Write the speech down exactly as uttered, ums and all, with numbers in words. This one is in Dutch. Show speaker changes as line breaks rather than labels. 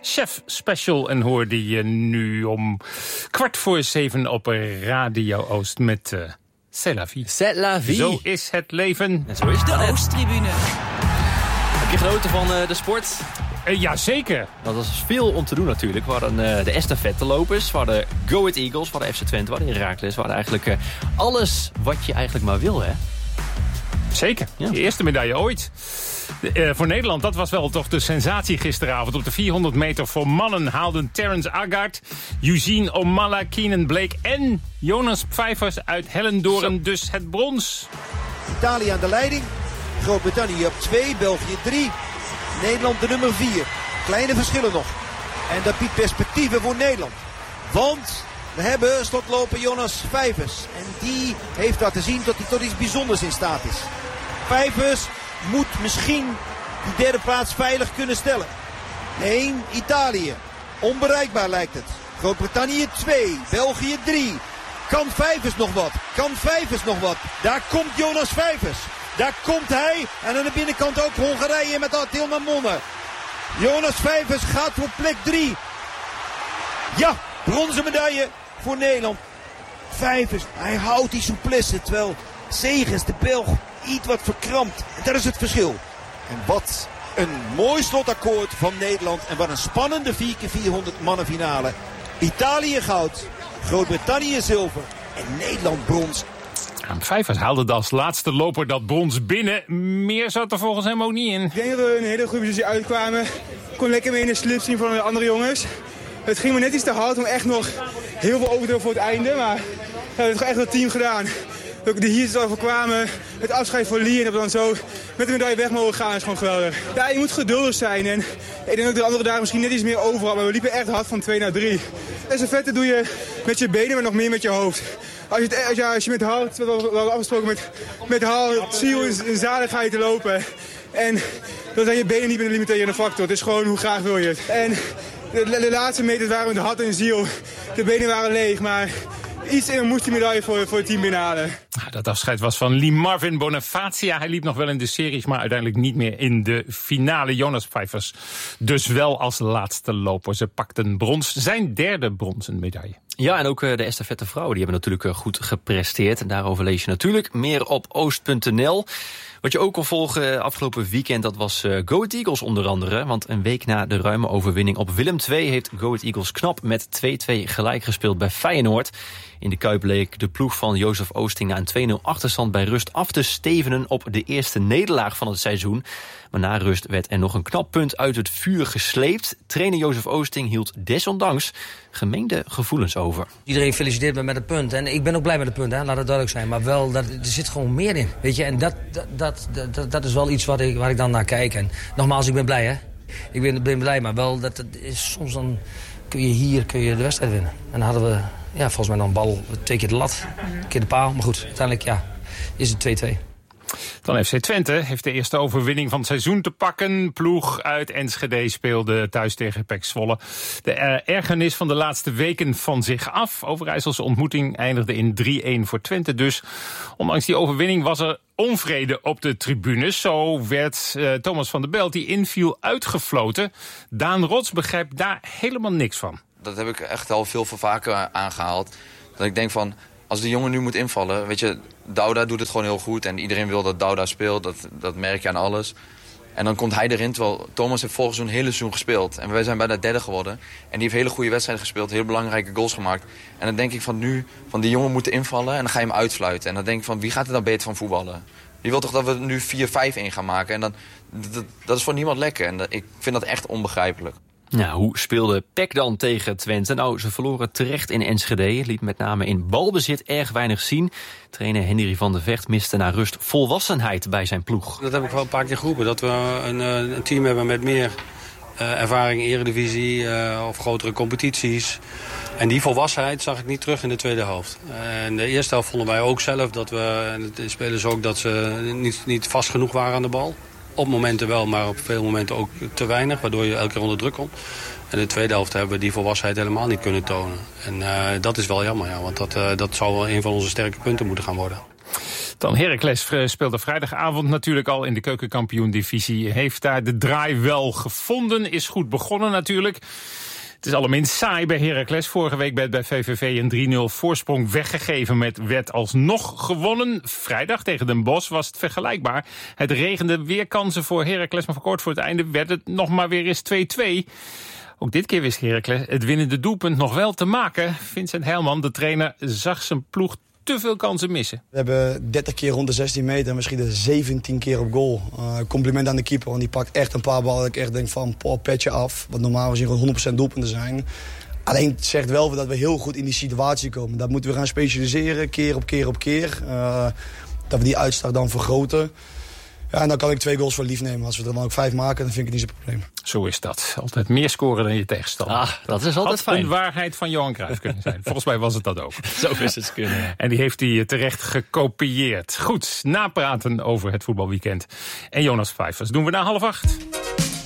Chef Special. En hoor die nu om kwart voor zeven op Radio Oost met uh, C'est la vie.
C'est la vie.
Zo is het leven.
En zo is
De
het.
Oosttribune.
Heb je genoten van uh, de sport?
Uh, Jazeker.
Dat was veel om te doen natuurlijk. We hadden uh, de estafettelopers, we hadden Go Ahead Eagles, we hadden F C Twente, we hadden Heracles. We hadden eigenlijk uh, alles wat je eigenlijk maar wil, hè?
Zeker.
Ja.
De eerste medaille ooit. Uh, voor Nederland, dat was wel toch de sensatie gisteravond. Op de vierhonderd meter voor mannen haalden Terence Agard, Eugene Omalla, Keenan Blake en Jonas Pfeifers uit Hellendoorn Zo. dus het brons.
Italië aan de leiding. Groot-Brittannië op twee, België drie. Nederland de nummer vier. Kleine verschillen nog. En dat biedt perspectieven voor Nederland. Want we hebben slotloper Jonas Pfeifers. En die heeft laten zien dat hij tot iets bijzonders in staat is. Pfeifers moet misschien die derde plaats veilig kunnen stellen. één, Italië. Onbereikbaar lijkt het. Groot-Brittannië twee, België drie. Kan Pfeifers nog wat? Kan Pfeifers nog wat? Daar komt Jonas Pfeifers. Daar komt hij. En aan de binnenkant ook Hongarije met Attila Monner. Jonas Pfeifers gaat voor plek drie. Ja, bronzen medaille voor Nederland. Pfeifers, hij houdt die souplesse. Terwijl Segers, de Belg, iets wat verkrampt. En dat is het verschil. En wat een mooi slotakkoord van Nederland. En wat een spannende vier keer vierhonderd mannenfinale. Italië goud, Groot-Brittannië zilver en Nederland brons.
Pfeifers haalde als laatste loper dat brons binnen. Meer zat er volgens hem ook niet in.
Ik denk dat we een hele goede positie uitkwamen. Ik kon lekker mee in de slip zien van de andere jongens. Het ging me net iets te hard om echt nog heel veel over te doen voor het einde. Maar ja, we hebben echt het team gedaan. Dat we hier zo voor kwamen, het afscheid voor Lee en dat we dan zo met de medaille weg mogen gaan is gewoon geweldig. Ja, je moet geduldig zijn en ik denk ook dat de andere dagen misschien net iets meer over hadden. Maar we liepen echt hard van twee naar drie. Estafette doe je met je benen, maar nog meer met je hoofd. Als je, het, als je, als je met hart, we hadden afgesproken met, met hart, ziel en zaligheid te lopen. En dan zijn je benen niet meer de limiterende factor. Het is gewoon hoe graag wil je het. En de, de laatste meters waren met hart en ziel. De benen waren leeg, maar iets in moest die medaille voor, voor het team binnenhalen.
Dat afscheid was van Lee Marvin Bonifacia. Hij liep nog wel in de series, maar uiteindelijk niet meer in de finale. Jonas Pfeifers dus wel als laatste loper. Ze pakten brons, zijn derde bronzen medaille.
Ja, en ook de estafette vrouwen die hebben natuurlijk goed gepresteerd. En daarover lees je natuurlijk meer op oost punt n l. Wat je ook kon volgen afgelopen weekend, dat was uh, Go Ahead Eagles onder andere. Want een week na de ruime overwinning op Willem twee... heeft Go Ahead Eagles knap met twee-twee gelijk gespeeld bij Feyenoord. In de Kuip leek de ploeg van Jozef Oosting na een twee nul achterstand bij rust af te stevenen op de eerste nederlaag van het seizoen. Maar na rust werd er nog een knap punt uit het vuur gesleept. Trainer Jozef Oosting hield desondanks gemengde gevoelens over.
Iedereen feliciteert me met het punt. En ik ben ook blij met het punt, hè? Laat het duidelijk zijn. Maar wel, dat, er zit gewoon meer in. Weet je? En dat, dat, dat, dat, dat is wel iets wat ik, waar ik dan naar kijk. En nogmaals, ik ben blij, hè? Ik ben, ben blij, maar wel, dat, dat is, soms dan kun je hier kun je de wedstrijd winnen. En dan hadden we, ja, volgens mij dan een bal, twee keer de lat, een keer de paal. Maar goed, uiteindelijk, ja, is het twee-twee.
Dan F C Twente heeft de eerste overwinning van het seizoen te pakken. Ploeg uit Enschede speelde thuis tegen P E C Zwolle. De uh, ergernis van de laatste weken van zich af. Overijsselse ontmoeting eindigde in drie-een voor Twente. Dus ondanks die overwinning was er onvrede op de tribunes. Zo werd uh, Thomas van der Belt, die inviel, uitgefloten. Daan Rots begrijpt daar helemaal niks van.
Dat heb ik echt al veel vaker aangehaald. Dat ik denk van, als de jongen nu moet invallen, weet je, Douda doet het gewoon heel goed. En iedereen wil dat Douda speelt, dat, dat merk je aan alles. En dan komt hij erin, terwijl Thomas heeft vorig seizoen een hele seizoen gespeeld. En wij zijn bijna derde geworden. En die heeft hele goede wedstrijden gespeeld, heel belangrijke goals gemaakt. En dan denk ik van nu, van die jongen moet invallen en dan ga je hem uitfluiten. En dan denk ik van, wie gaat er dan beter van voetballen? Je wilt toch dat we nu vier vijf een gaan maken? En dan, dat, dat is voor niemand lekker. En dat, ik vind dat echt onbegrijpelijk.
Nou, hoe speelde P E C dan tegen Twente? Nou, ze verloren terecht in Enschede. Liet met name in balbezit erg weinig zien. Trainer Henry van der Vecht miste na rust volwassenheid bij zijn ploeg.
Dat heb ik wel een paar keer geroepen. Dat we een, een team hebben met meer uh, ervaring in Eredivisie uh, of grotere competities. En die volwassenheid zag ik niet terug in de tweede helft. En de eerste helft vonden wij ook zelf dat we, en de spelers ook, dat ze niet, niet vast genoeg waren aan de bal. Op momenten wel, maar op veel momenten ook te weinig, waardoor je elke keer onder druk komt. En in de tweede helft hebben we die volwassenheid helemaal niet kunnen tonen. En uh, dat is wel jammer, ja, want dat, uh, dat zou wel een van onze sterke punten moeten gaan worden.
Dan Heracles speelde vrijdagavond natuurlijk al in de keukenkampioen-divisie. Heeft daar de draai wel gevonden, is goed begonnen natuurlijk. Het is allerminst saai bij Heracles. Vorige week werd bij V V V een drie nul voorsprong weggegeven met werd alsnog gewonnen. Vrijdag tegen Den Bosch was het vergelijkbaar. Het regende weer kansen voor Heracles, maar voor kort voor het einde werd het nog maar weer eens twee twee. Ook dit keer wist Heracles het winnende doelpunt nog wel te maken. Vincent Heilman, de trainer, zag zijn ploeg te veel kansen missen.
We hebben dertig keer rond de zestien meter en misschien de zeventien keer op goal. Uh, compliment aan de keeper, want die pakt echt een paar ballen dat ik echt denk van, poh, petje af. Wat normaal gezien gewoon honderd procent doelpunten zijn. Alleen het zegt wel dat we heel goed in die situatie komen. Dat moeten we gaan specialiseren, keer op keer op keer. Uh, dat we die uitslag dan vergroten. Ja, en dan kan ik twee goals voor lief nemen. Als we er dan ook vijf maken, dan vind ik het niet zo'n probleem.
Zo is dat. Altijd meer scoren dan je tegenstander.
Ah, dat is altijd fijn.
Een waarheid van Johan Cruijff kunnen zijn. Volgens mij was het dat ook.
Zo is het kunnen.
En die heeft hij terecht gekopieerd. Goed, napraten over het voetbalweekend. En Jonas Vijvers doen we na half acht.